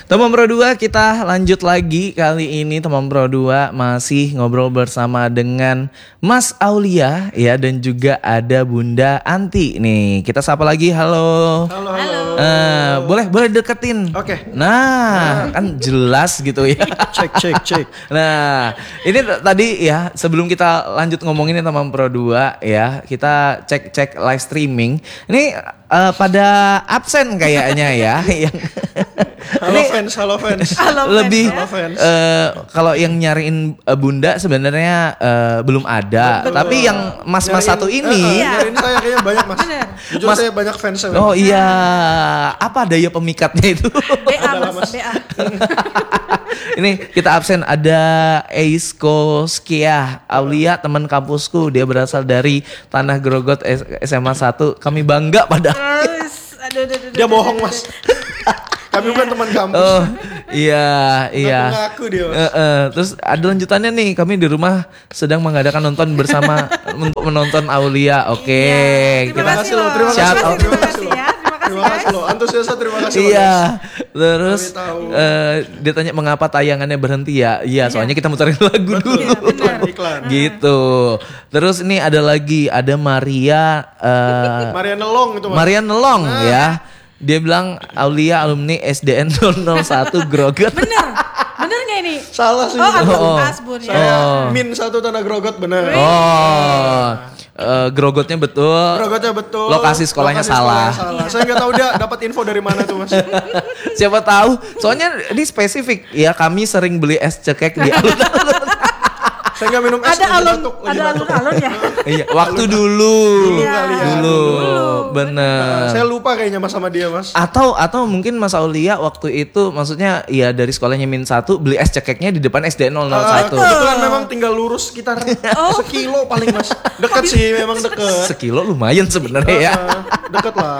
Teman Pro 2 kita lanjut lagi. Kali ini teman Pro 2 masih ngobrol bersama dengan Mas Aulia ya, dan juga ada Bunda Anti nih. Kita sapa lagi. Halo. Halo. Boleh deketin. Oke. Nah, kan jelas gitu ya. Cek. Nah, ini tadi ya, sebelum kita lanjut ngomongin nih teman Pro 2 ya, kita cek live streaming. Ini pada absen kayaknya ya. Yang Halo fans. Lebih Halo fans. kalau yang nyariin Bunda sebenarnya belum ada. Betul. Tapi yang mas-mas satu ini Nyariin saya kayaknya banyak mas. Jujur Mas- saya banyak fans saya. oh iya, apa daya pemikatnya itu? BA mas, BA. Ini kita absen, ada Eisko Skia Aulia, teman kampusku. Dia berasal dari Tanah Grogot SMA 1. Kami bangga pada. Aduh. Dia bohong mas. Kami bukan teman kampus. Oh iya. Ngaku dia mas. Terus ada lanjutannya nih, kami di rumah sedang mengadakan nonton bersama untuk menonton Aulia. Oke, Terima kasih loh. Terima shout kasih out. Terima kasih ya. Terima kasih loh. Antusiasnya terima kasih loh. Iya, terus Kami tahu. dia tanya mengapa tayangannya berhenti ya? Iya, soalnya kita muterin lagu dulu. Benar. Iklan. Gitu. Terus ini ada lagi, ada Maria Maria Nelong itu mas. Maria Nelong ya. Dia bilang Aulia alumni SDN 001 Grogot. Bener gak ini? Salah sih. Asbun ya. Saya Min 1 Tanah Grogot bener. Grogotnya betul. Grogotnya betul. Lokasi sekolahnya salah. Saya nggak tahu dia dapat info dari mana tuh mas. Siapa tahu. Soalnya ini spesifik. Ya, kami sering beli es cekek di alun-alun. Saya nggak minum es. Ada lagi batuk. alun-alun ya. Iya, waktu dulu. kali ya. Dulu. Bener. Saya lupa kayaknya mas sama dia mas. Atau mungkin Mas Aulia waktu itu maksudnya ya dari sekolahnya Min 1 beli es cekeknya di depan SDN 001. Kebetulan memang tinggal lurus sekitar sekilo paling mas. Deket sih memang deket. Sekilo lumayan sebenarnya ya. Deket lah.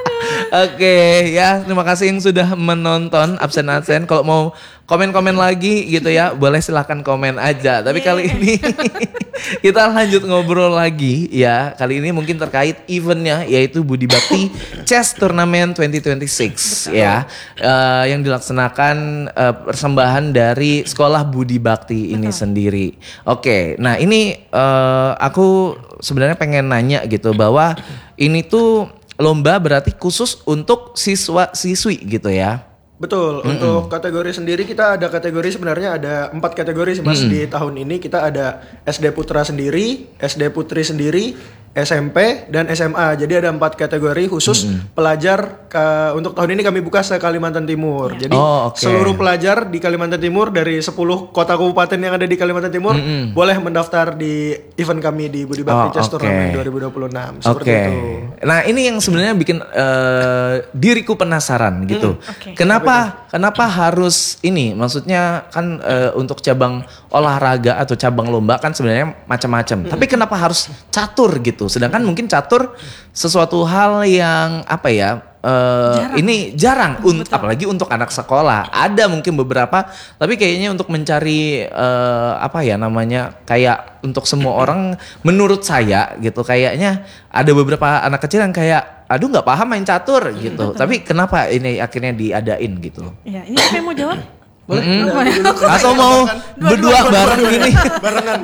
Oke, ya terima kasih yang sudah menonton absen-absen. Kalau mau komen-komen lagi gitu ya, boleh silahkan komen aja. Tapi kali ini kita lanjut ngobrol lagi ya. Kali ini mungkin terkait eventnya, yaitu Budi Bakti Chess Tournament 2026 ya, yang dilaksanakan persembahan dari Sekolah Budi Bakti ini sendiri. Oke, nah ini aku sebenarnya pengen nanya gitu, bahwa ini tuh lomba berarti khusus untuk siswa-siswi gitu ya. Betul, untuk kategori sendiri kita ada kategori, sebenarnya ada 4 kategori sih mas. Di tahun ini kita ada SD Putra sendiri, SD Putri sendiri, SMP dan SMA. Jadi ada 4 kategori khusus pelajar. Untuk tahun ini kami buka se-Kalimantan Timur. Jadi seluruh pelajar di Kalimantan Timur dari 10 kota kabupaten yang ada di Kalimantan Timur boleh mendaftar di event kami di Budi Bakti Chess Tournament 2026. Seperti itu. Nah ini yang sebenarnya bikin diriku penasaran gitu. Kenapa harus ini? Maksudnya kan untuk cabang olahraga atau cabang lomba kan sebenarnya macam-macam. Tapi kenapa harus catur gitu? Sedangkan mungkin catur sesuatu hal yang apa ya? Ini jarang, apalagi untuk anak sekolah. Ada mungkin beberapa, tapi kayaknya untuk mencari apa ya namanya, kayak untuk semua orang, menurut saya gitu, kayaknya ada beberapa anak kecil yang kayak aduh nggak paham main catur gitu. Tapi kenapa ini akhirnya diadain gitu? Ya, ini siapa yang mau jawab? Boleh? Atau mau berdua bareng gini? Barengan.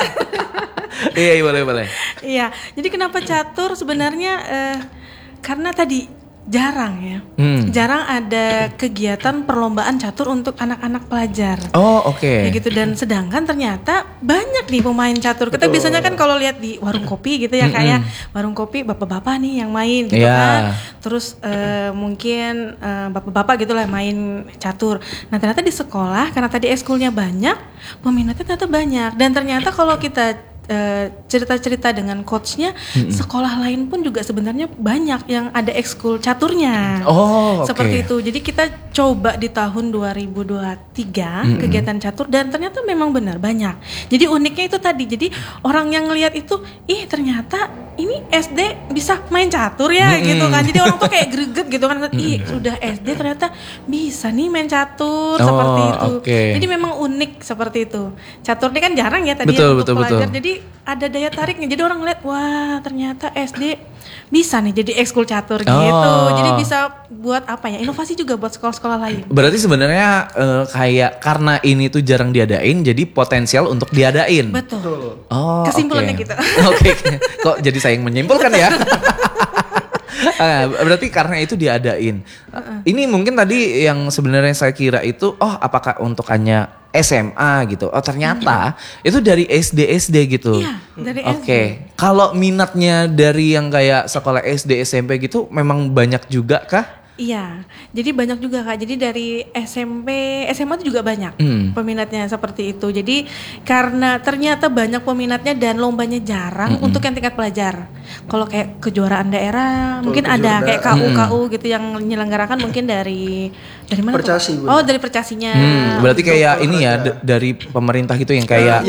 Iya boleh. Iya, jadi kenapa catur sebenarnya karena tadi jarang ya. Jarang ada kegiatan perlombaan catur untuk anak-anak pelajar. Oh, oke. Kayak gitu, dan sedangkan ternyata banyak nih pemain catur. Kita biasanya kan kalau lihat di warung kopi gitu ya, kayak warung kopi bapak-bapak nih yang main gitu kan. Terus mungkin bapak-bapak gitulah main catur. Nah, ternyata di sekolah karena tadi ekskulnya banyak, peminatnya ternyata banyak. Dan ternyata kalau kita cerita-cerita dengan coachnya, sekolah lain pun juga sebenarnya banyak yang ada ekskul caturnya. Seperti itu. Jadi kita coba di tahun 2023 kegiatan catur, dan ternyata memang benar banyak. Jadi uniknya itu tadi. Jadi orang yang ngelihat itu, ternyata ini SD bisa main catur ya gitu kan. Jadi orang tuh kayak greget gitu kan. Sudah SD ternyata bisa nih main catur seperti itu. Jadi memang unik seperti itu. Catur ini kan jarang ya tadi untuk pelajar. Jadi jadi ada daya tariknya. Jadi orang ngeliat, wah ternyata SD bisa nih jadi ekskul catur gitu. Jadi bisa buat apa ya? Inovasi juga buat sekolah-sekolah lain. Berarti sebenarnya kayak karena ini tuh jarang diadain, jadi potensial untuk diadain. Betul. Oh, kesimpulannya gitu. Oke. Kok jadi saya yang menyimpulkan ya? Berarti karena itu diadain. Ini mungkin tadi yang sebenarnya saya kira itu, apakah untuk hanya SMA gitu? Oh ternyata itu dari SD gitu. Iya, dari SD. Oke. Kalau minatnya dari yang kayak sekolah SD SMP gitu, memang banyak juga kah? Iya, jadi banyak juga Kak. Jadi dari SMP, SMA itu juga banyak peminatnya seperti itu. Jadi karena ternyata banyak peminatnya dan lombanya jarang untuk yang tingkat pelajar. Kalau kayak kejuaraan daerah, mungkin ada kayak KU gitu yang menyelenggarakan mungkin dari mana? Percasi, tuh? Oh, dari percasinya. Berarti kayak ini ya dari pemerintah gitu yang kayak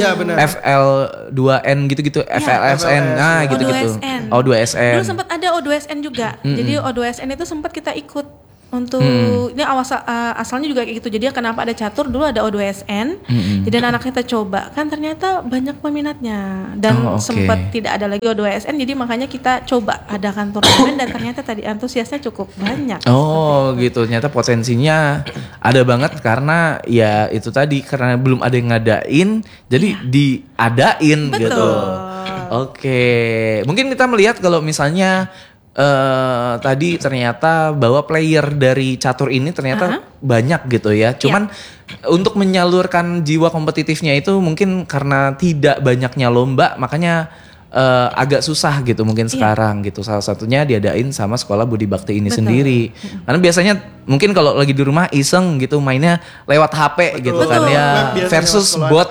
FL2N gitu-gitu, FLSN, gitu-gitu. O2SN. Dulu sempat ada O2SN juga. Jadi O2SN itu sempat kita ikut untuk ini asalnya juga kayak gitu. Jadi kenapa ada catur, dulu ada O2SN. Jadi anak kita coba kan ternyata banyak peminatnya dan sempat tidak ada lagi O2SN. Jadi makanya kita coba adakan turnamen dan ternyata tadi antusiasnya cukup banyak. Oh gitu, ternyata potensinya ada banget karena ya itu tadi karena belum ada yang ngadain, jadi diadain. Betul. Gitu. Oke, mungkin kita melihat kalau misalnya tadi ternyata bahwa player dari catur ini ternyata banyak gitu ya. Cuman untuk menyalurkan jiwa kompetitifnya itu mungkin karena tidak banyaknya lomba, makanya agak susah gitu mungkin sekarang gitu. Salah satunya diadain sama sekolah Budi Bakti ini sendiri. Karena biasanya mungkin kalau lagi di rumah iseng gitu mainnya lewat HP gitu kan ya, versus bot.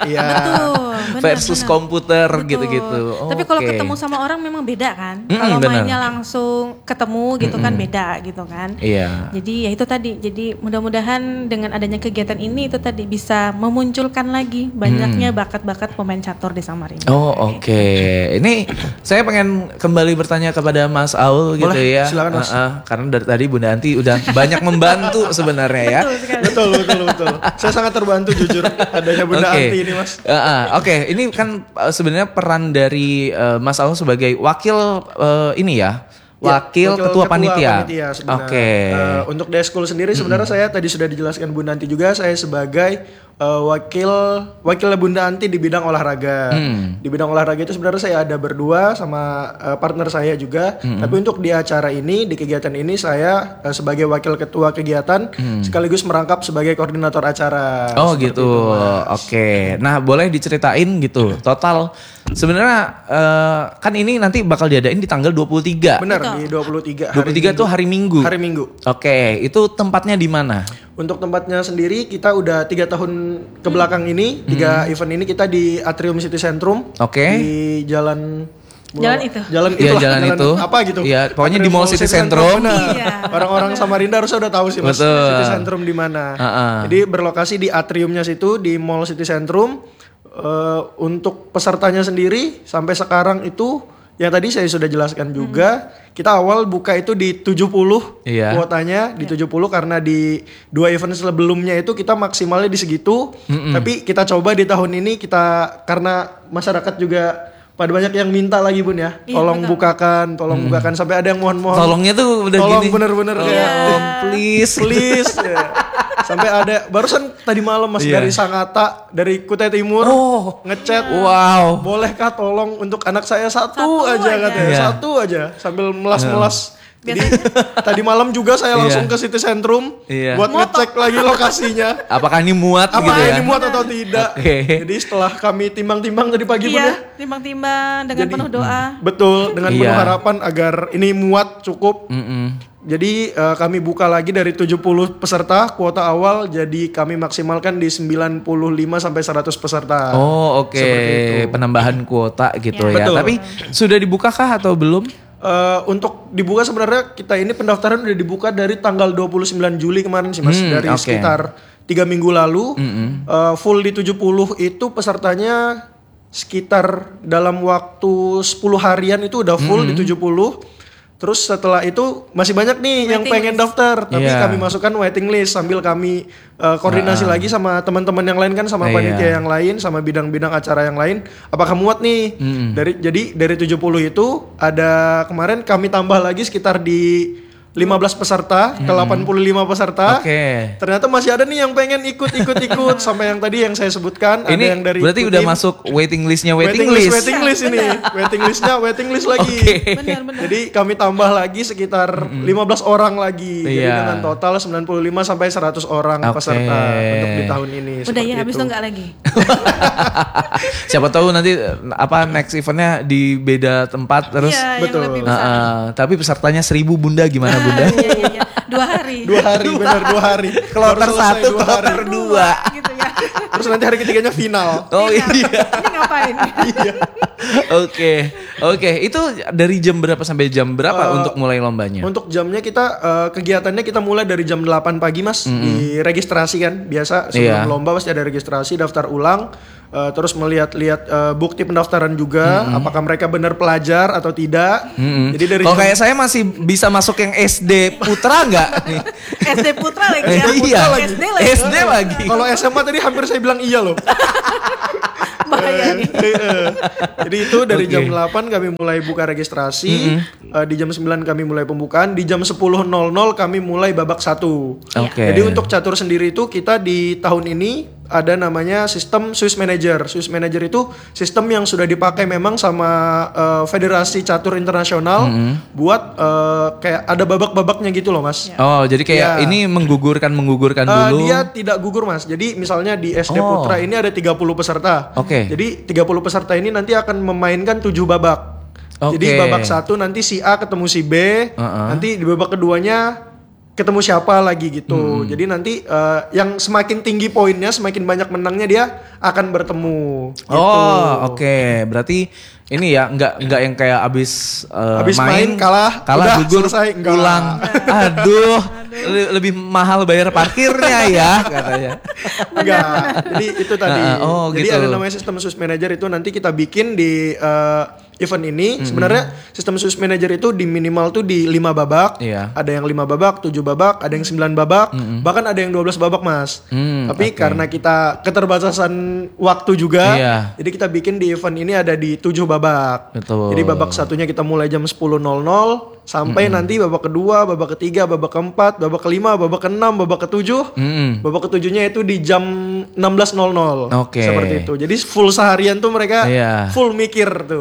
Versus komputer gitu-gitu. Tapi kalau ketemu sama orang memang beda kan. Kalau mainnya langsung ketemu gitu kan beda gitu kan. Iya. Jadi ya itu tadi. Jadi mudah-mudahan dengan adanya kegiatan ini itu tadi bisa memunculkan lagi banyaknya bakat-bakat pemain catur di Samarinda. Oh oke. Ini saya pengen kembali bertanya kepada Mas Aul gitu. Boleh, ya. Silakan Mas. Karena dari tadi Bunda Anti udah banyak membantu sebenarnya ya. Betul. Saya sangat terbantu jujur adanya Bunda Anti ini Mas. Oke, ini kan sebenarnya peran dari Mas Aul sebagai wakil ini ya. Wakil ketua panitia. Oke. Untuk Deskul sendiri sebenarnya saya tadi sudah dijelaskan Bunda Anti juga, saya sebagai wakil Bunda Anti di bidang olahraga. Di bidang olahraga itu sebenarnya saya ada berdua sama partner saya juga. Tapi untuk di acara ini, di kegiatan ini saya sebagai wakil ketua kegiatan sekaligus merangkap sebagai koordinator acara. Oh gitu. Oke. Nah, boleh diceritain gitu. Total sebenarnya kan ini nanti bakal diadain di tanggal 23. Benar, di 23. 23 itu hari Minggu. Hari Minggu. Oke, itu tempatnya di mana? Untuk tempatnya sendiri kita udah 3 tahun ke belakang ini, 3 event ini kita di Atrium City Centrum. Oke. Di jalan itu. Jalan itu. Apa gitu? Iya, pokoknya di Mall City Centrum. Iya. Orang-orang Samarinda harusnya udah tahu sih Mas. City Centrum di mana. Jadi berlokasi di atriumnya situ di Mall City Centrum. Untuk pesertanya sendiri sampai sekarang itu yang tadi saya sudah jelaskan juga, kita awal buka itu di 70 kuotanya, di 70 karena di 2 event sebelumnya itu kita maksimalnya di segitu. Tapi kita coba di tahun ini karena masyarakat juga pada banyak yang minta lagi Bun ya. Tolong bukakan sampai ada yang mohon-mohon. Tolongnya tuh udah tolong gini. bener-bener kayak please. Ya. Sampai ada barusan tadi malam Mas dari Sangatta, dari Kutai Timur ngechat. Wow. Bolehkah tolong untuk anak saya satu aja katanya. Satu aja sambil melas-melas. Jadi tadi malam juga saya langsung ke City Centrum buat ngecek lagi lokasinya. Apakah ini muat gitu ya? Apakah ini muat atau tidak? Jadi setelah kami timbang-timbang tadi pagi Bun ya. Timbang-timbang dengan penuh doa. Betul, dengan penuh harapan agar ini muat cukup. Jadi kami buka lagi dari 70 peserta kuota awal, jadi kami maksimalkan di 95 sampai 100 peserta. Oh oke. Penambahan kuota gitu ya. Betul. Tapi sudah dibukakah atau belum? Untuk dibuka sebenarnya kita ini pendaftaran udah dibuka dari tanggal 29 Juli kemarin sih Mas. Dari sekitar 3 minggu lalu. Full di 70 itu pesertanya sekitar dalam waktu 10 harian itu udah full di 70. Terus setelah itu masih banyak nih yang pengen daftar, tapi kami masukkan waiting list sambil kami koordinasi lagi sama teman-teman yang lain kan, sama panitia yang lain, sama bidang-bidang acara yang lain. Apakah muat nih? Dari 70 itu ada kemarin kami tambah lagi sekitar di 15 peserta ke 85 peserta. Ternyata masih ada nih yang pengen ikut sampai yang tadi yang saya sebutkan. Ini ada yang dari berarti udah masuk waiting list ini. Waiting list lagi. Benar. Jadi kami tambah lagi sekitar 15 orang lagi. Jadi dengan total 95 sampai 100 orang peserta untuk di tahun ini. Udah ya, habis itu enggak lagi. Siapa tahu nanti next eventnya di beda tempat terus. Betul. Tapi pesertanya 1000 Bunda gimana Bunda? Iya. 2 hari. 2 hari. Kloter 1, kloter 2. Gitu ya. Terus nanti hari ketiganya final. Oh iya. Ini ngapain? Oke. Itu dari jam berapa sampai jam berapa untuk mulai lombanya? Untuk jamnya kita kegiatannya kita mulai dari jam 8 pagi Mas. Di registrasi kan. Biasa sebelum lomba pasti ada registrasi, daftar ulang. Terus melihat-lihat bukti pendaftaran juga, apakah mereka benar pelajar atau tidak. Jadi dari kalau kayak saya masih bisa masuk yang SD Putra nggak? SD Putra lagi ya? Iya. SD lagi. Kalau SMA tadi hampir saya bilang iya loh. Bahaya nih. Jadi itu dari jam 8 kami mulai buka registrasi, di jam 9 kami mulai pembukaan, di jam 10.00 kami mulai babak 1. Jadi untuk catur sendiri itu kita di tahun ini ada namanya sistem Swiss Manager. Swiss Manager itu sistem yang sudah dipakai memang sama Federasi Catur Internasional buat kayak ada babak-babaknya gitu loh Mas. Oh jadi kayak ini menggugurkan dulu. Dia tidak gugur Mas. Jadi misalnya di SD Putra ini ada 30 peserta. Jadi 30 peserta ini nanti akan memainkan 7 babak. Jadi babak 1 nanti si A ketemu si B, nanti di babak keduanya ketemu siapa lagi gitu. Jadi nanti yang semakin tinggi poinnya, semakin banyak menangnya dia akan bertemu. Gitu. Berarti ini ya nggak yang kayak abis main kalah udah, gugur selesai, pulang. Aduh, lebih mahal bayar parkirnya ya katanya. Enggak. Jadi itu tadi. Jadi gitu. ada namanya sistem Swiss Manager itu nanti kita bikin di event ini. Sebenarnya sistem Swiss Manager itu di minimal tuh di 5 babak. Ada yang 5 babak, 7 babak, ada yang 9 babak, bahkan ada yang 12 babak Mas. Tapi karena kita keterbatasan waktu juga, jadi kita bikin di event ini ada di 7 babak. Jadi babak satunya kita mulai jam 10.00 sampai nanti babak kedua, babak ketiga, babak keempat, babak kelima, babak keenam, babak ketujuh. Babak ketujuhnya itu di jam 16.00. Seperti itu. Jadi full seharian tuh mereka full mikir tuh.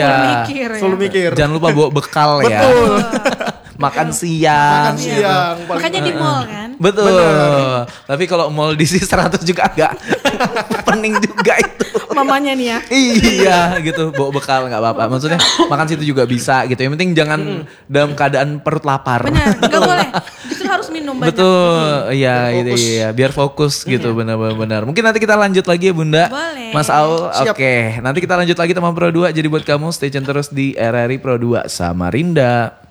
Full mikir. Jangan lupa bawa bekal ya. Betul. Makan siang. Makanya di mall kan. Betul. Tapi kalau mall di 100 juga agak pening juga itu. Mamanya nih ya. Iya gitu, bawa bekal nggak apa-apa. Maksudnya makan situ juga bisa gitu. Yang penting jangan dalam keadaan perut lapar. Benar, nggak boleh. Justru harus minum banyak. Betul, iya gitu ya. Biar fokus gitu, benar-benar. Mungkin nanti kita lanjut lagi ya Bunda. Boleh. Mas Aul, oke. Nanti kita lanjut lagi teman Pro 2. Jadi buat kamu stay tune terus di RRI Pro 2 Samarinda.